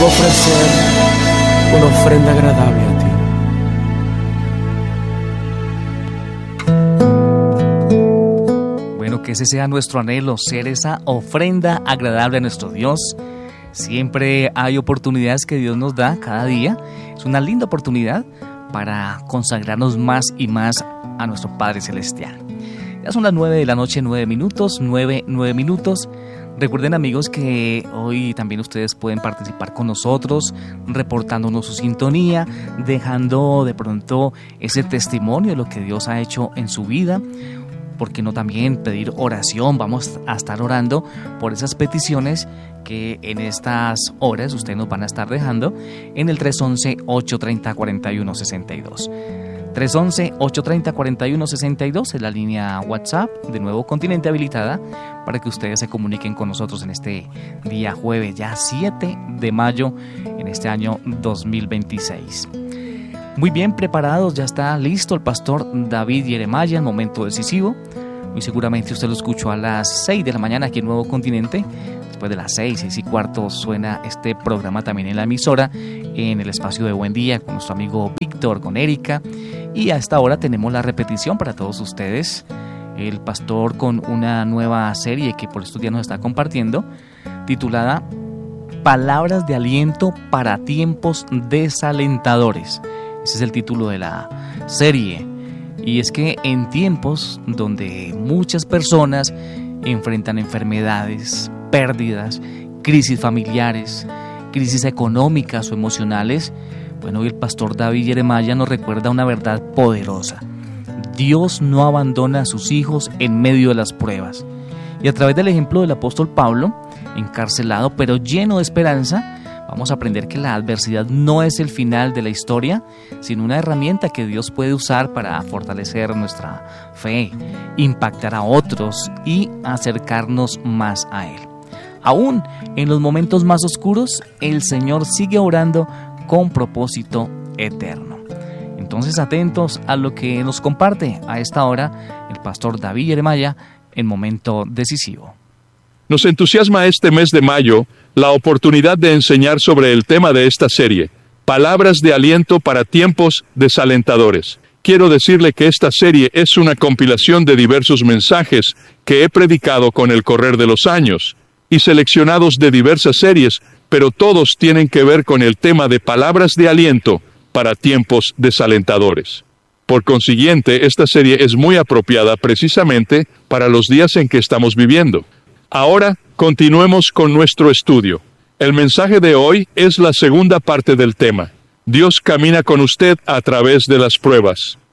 puedo ofrecer una ofrenda agradable a ti. Bueno, que ese sea nuestro anhelo, ser esa ofrenda agradable a nuestro Dios. Siempre hay oportunidades que Dios nos da cada día. Es una linda oportunidad para consagrarnos más y más a nuestro Padre Celestial. Ya son las 9 de la noche, 9 minutos. Recuerden, amigos, que hoy también ustedes pueden participar con nosotros, reportándonos su sintonía, dejando de pronto ese testimonio de lo que Dios ha hecho en su vida. ¿Por qué no también pedir oración? Vamos a estar orando por esas peticiones que en estas horas ustedes nos van a estar dejando en el 311-830-4162. 311-830-4162 es la línea WhatsApp de Nuevo Continente habilitada para que ustedes se comuniquen con nosotros en este día jueves, ya 7 de mayo en este año 2026. Muy bien preparados, ya está listo el pastor David Jeremiah en momento decisivo. Muy seguramente usted lo escuchó a las 6 de la mañana aquí en Nuevo Continente. Después de las 6:15 suena este programa también en la emisora, en el espacio de Buen Día, con nuestro amigo Víctor, con Erika. Y a esta hora tenemos la repetición para todos ustedes. El pastor con una nueva serie que por estos días nos está compartiendo, titulada Palabras de aliento para tiempos desalentadores. Ese es el título de la serie. Y es que en tiempos donde muchas personas enfrentan enfermedades, pérdidas, crisis familiares, crisis económicas o emocionales, bueno, hoy el pastor David Jeremiah nos recuerda una verdad poderosa. Dios no abandona a sus hijos en medio de las pruebas. Y a través del ejemplo del apóstol Pablo, encarcelado pero lleno de esperanza, vamos a aprender que la adversidad no es el final de la historia, sino una herramienta que Dios puede usar para fortalecer nuestra fe, impactar a otros y acercarnos más a Él. Aún en los momentos más oscuros, el Señor sigue orando con propósito eterno. Entonces, atentos a lo que nos comparte a esta hora el pastor David Jeremiah en Momento Decisivo. Nos entusiasma este mes de mayo la oportunidad de enseñar sobre el tema de esta serie, Palabras de aliento para tiempos desalentadores. Quiero decirle que esta serie es una compilación de diversos mensajes que he predicado con el correr de los años, y seleccionados de diversas series, pero todos tienen que ver con el tema de palabras de aliento para tiempos desalentadores. Por consiguiente, esta serie es muy apropiada precisamente para los días en que estamos viviendo. Ahora, continuemos con nuestro estudio. El mensaje de hoy es la segunda parte del tema. Dios camina con usted a través de las pruebas.